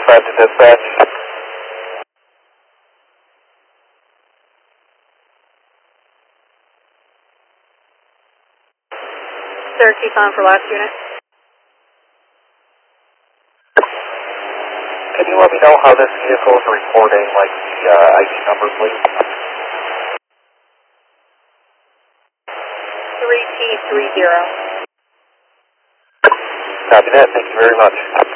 5 to dispatch. Syracuse on for last unit. Can you let me know how this vehicle is reporting, like the ID number, please? 3T30. Copy that. Thank you very much.